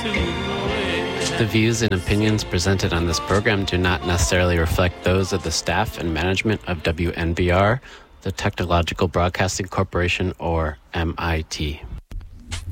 The views and opinions presented on this program do not necessarily reflect those of the staff and management of WNBR, the Technological Broadcasting Corporation, or MIT.